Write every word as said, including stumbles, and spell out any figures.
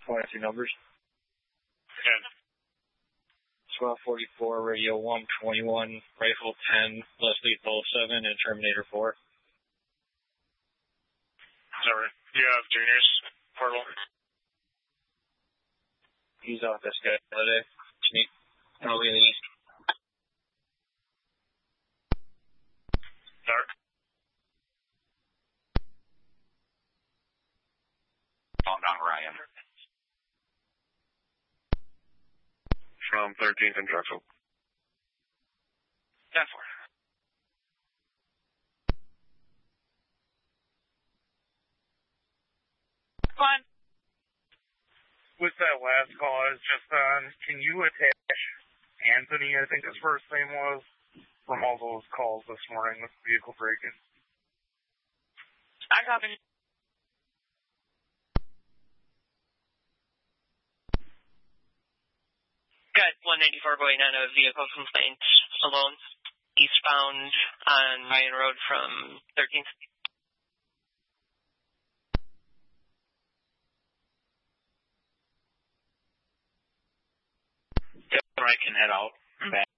twenty-two numbers. ten. twelve forty-four, Radio one twenty-one, Rifle ten, Less Lethal seven, and Terminator four. Is that right? You have Junior's portal? He's off this guy today. Sneak. Probably in the east. Dark. On down Ryan. From thirteenth and Drexel. ten four. Fine. With that last call I was just on, can you attach Anthony, I think his first name was, from all those calls this morning with vehicle break-in? I copy. Got one ninety-four going on a vehicle complaint alone, eastbound on Ryan Road from thirteenth. I can head out back